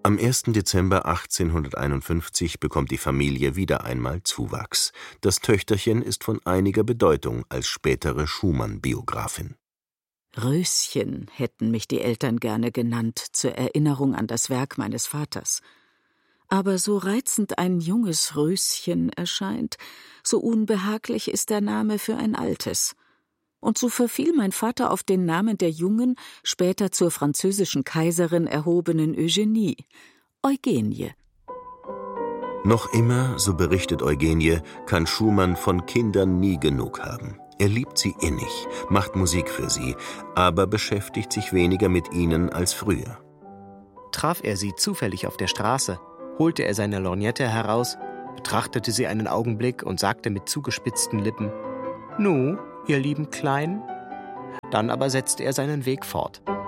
Am 1. Dezember 1851 bekommt die Familie wieder einmal Zuwachs. Das Töchterchen ist von einiger Bedeutung als spätere Schumann-Biografin. Röschen hätten mich die Eltern gerne genannt, zur Erinnerung an das Werk meines Vaters. Aber so reizend ein junges Röschen erscheint, so unbehaglich ist der Name für ein altes. Und so verfiel mein Vater auf den Namen der jungen, später zur französischen Kaiserin erhobenen Eugenie, Eugenie. Noch immer, so berichtet Eugenie, kann Schumann von Kindern nie genug haben. Er liebt sie innig, macht Musik für sie, aber beschäftigt sich weniger mit ihnen als früher. Traf er sie zufällig auf der Straße, holte er seine Lorgnette heraus, betrachtete sie einen Augenblick und sagte mit zugespitzten Lippen: »Nu, ihr lieben Kleinen?« Dann aber setzte er seinen Weg fort.